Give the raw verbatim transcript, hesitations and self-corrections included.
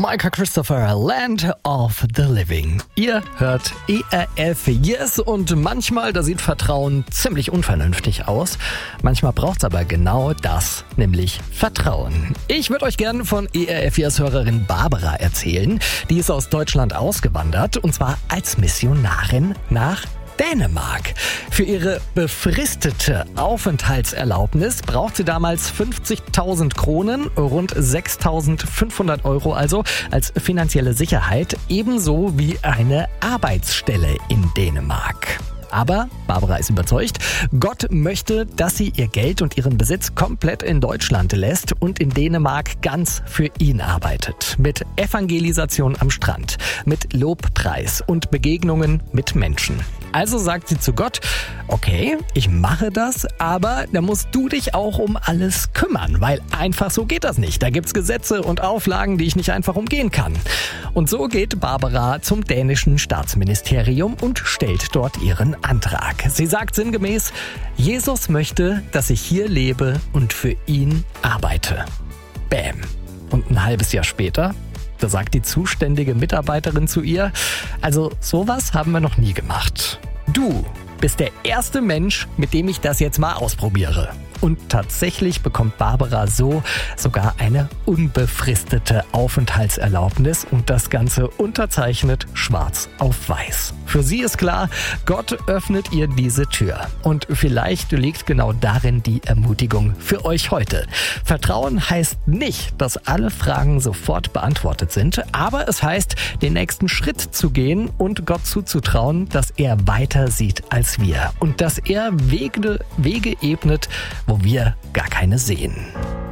Micah Christopher, Land of the Living. Ihr hört E R F Yes und manchmal, da sieht Vertrauen ziemlich unvernünftig aus. Manchmal braucht's aber genau das, nämlich Vertrauen. Ich würde euch gerne von E R F Yes-Hörerin Barbara erzählen. Die ist aus Deutschland ausgewandert und zwar als Missionarin nach Dänemark. Für ihre befristete Aufenthaltserlaubnis braucht sie damals fünfzigtausend Kronen, rund sechstausendfünfhundert Euro also, als finanzielle Sicherheit, ebenso wie eine Arbeitsstelle in Dänemark. Aber Barbara ist überzeugt, Gott möchte, dass sie ihr Geld und ihren Besitz komplett in Deutschland lässt und in Dänemark ganz für ihn arbeitet. Mit Evangelisation am Strand, mit Lobpreis und Begegnungen mit Menschen. Also sagt sie zu Gott, okay, ich mache das, aber da musst du dich auch um alles kümmern, weil einfach so geht das nicht. Da gibt's Gesetze und Auflagen, die ich nicht einfach umgehen kann. Und so geht Barbara zum dänischen Staatsministerium und stellt dort ihren Antrag. Sie sagt sinngemäß, Jesus möchte, dass ich hier lebe und für ihn arbeite. Bäm. Und ein halbes Jahr später, da sagt die zuständige Mitarbeiterin zu ihr, also sowas haben wir noch nie gemacht. Du bist der erste Mensch, mit dem ich das jetzt mal ausprobiere. Und tatsächlich bekommt Barbara so sogar eine unbefristete Aufenthaltserlaubnis und das Ganze unterzeichnet schwarz auf weiß. Für sie ist klar, Gott öffnet ihr diese Tür. Und vielleicht liegt genau darin die Ermutigung für euch heute. Vertrauen heißt nicht, dass alle Fragen sofort beantwortet sind, aber es heißt, den nächsten Schritt zu gehen und Gott zuzutrauen, dass er weiter sieht als wir und dass er Wege, Wege ebnet, wo wir gar keine sehen.